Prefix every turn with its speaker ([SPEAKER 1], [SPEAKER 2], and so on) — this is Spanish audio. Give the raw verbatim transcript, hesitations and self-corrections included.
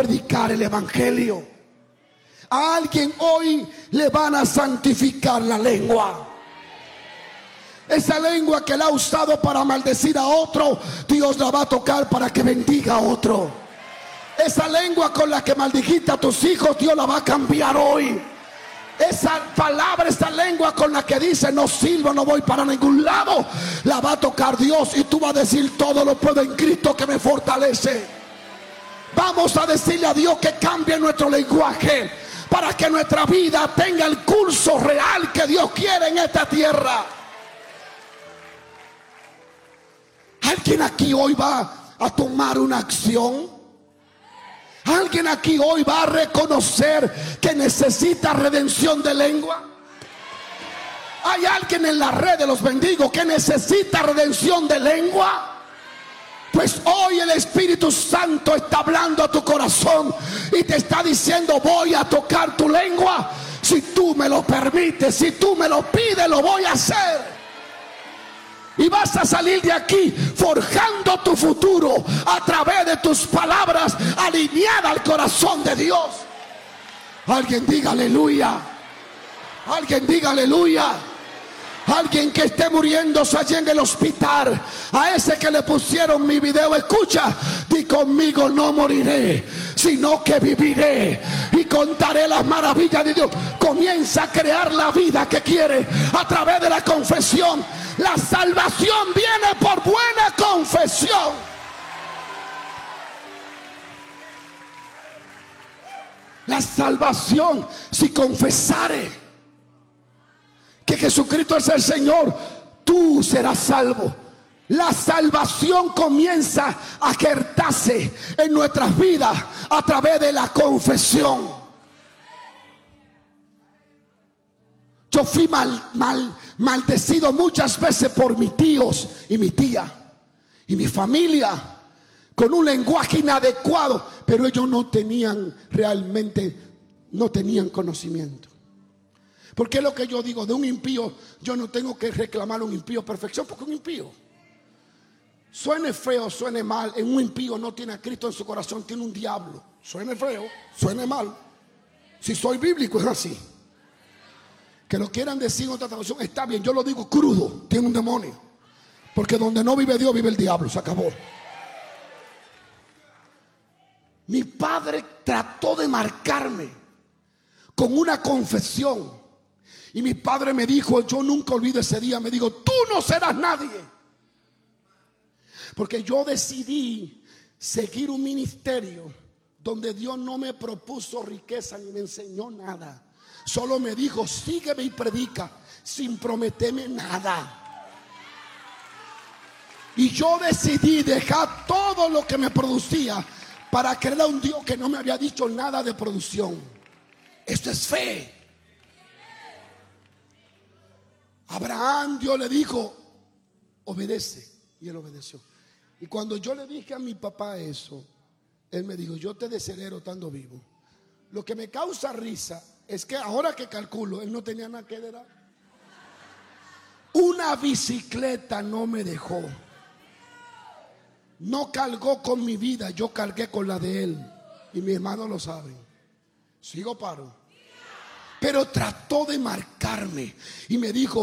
[SPEAKER 1] predicar el evangelio. A alguien hoy le van a santificar la lengua. Esa lengua que la ha usado para maldecir a otro, Dios la va a tocar para que bendiga a otro. Esa lengua con la que maldijiste a tus hijos, Dios la va a cambiar hoy. Esa palabra, esa lengua con la que dice no sirvo, no voy para ningún lado, la va a tocar Dios y tú vas a decir todo lo puedo en Cristo que me fortalece. Vamos a decirle a Dios que cambie nuestro lenguaje para que nuestra vida tenga el curso real que Dios quiere en esta tierra. ¿Alguien aquí hoy va a tomar una acción? ¿Alguien aquí hoy va a reconocer que necesita redención de lengua? ¿Hay alguien en la red de los bendigos que necesita redención de lengua? Pues hoy el Espíritu Santo está hablando a tu corazón y te está diciendo: voy a tocar tu lengua. Si tú me lo permites, si tú me lo pides, lo voy a hacer. Y vas a salir de aquí forjando tu futuro a través de tus palabras alineadas al corazón de Dios. Alguien diga aleluya. Alguien diga aleluya. Alguien que esté muriéndose allí en el hospital, a ese que le pusieron mi video, escucha, di conmigo: no moriré, sino que viviré y contaré las maravillas de Dios. Comienza a crear la vida que quiere a través de la confesión. La salvación viene por buena confesión. La salvación, si confesare que Jesucristo es el Señor, tú serás salvo. La salvación comienza a ejercerse en nuestras vidas a través de la confesión. Yo fui mal, mal, maldecido muchas veces por mis tíos y mi tía y mi familia, con un lenguaje inadecuado, pero ellos no tenían realmente, no tenían conocimiento. Porque es lo que yo digo, de un impío yo no tengo que reclamar a un impío perfección, porque un impío, suene feo, suene mal, en un impío no tiene a Cristo en su corazón, tiene un diablo. Suene feo, suene mal. Si soy bíblico es así. Que lo quieran decir en otra traducción, está bien, yo lo digo crudo, tiene un demonio. Porque donde no vive Dios, vive el diablo, se acabó. Mi padre trató de marcarme con una confesión. Y mi padre me dijo, yo nunca olvido ese día, me dijo: tú no serás nadie. Porque yo decidí seguir un ministerio donde Dios no me propuso riqueza ni me enseñó nada. Solo me dijo: sígueme y predica, sin prometerme nada. Y yo decidí dejar todo lo que me producía para creer a un Dios que no me había dicho nada de producción. Esto es fe. Abraham, Dios le dijo: obedece. Y él obedeció. Y cuando yo le dije a mi papá eso, él me dijo: yo te desearé estando vivo. Lo que me causa risa es que ahora que calculo, él no tenía nada que dar. Una bicicleta no me dejó. No cargó con mi vida, yo cargué con la de él. Y mis hermanos lo saben. Sigo paro. Pero trató de marcarme y me dijo: